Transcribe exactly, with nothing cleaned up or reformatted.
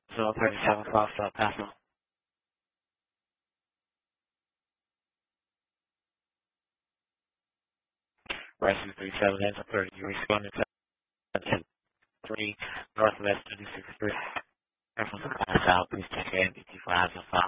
So thirty-seven across uh, Paso. Rescue three seven, engine thirty. You responded to three Northwest thirty-six three. Reference to class out, please check in, fifty-five and five.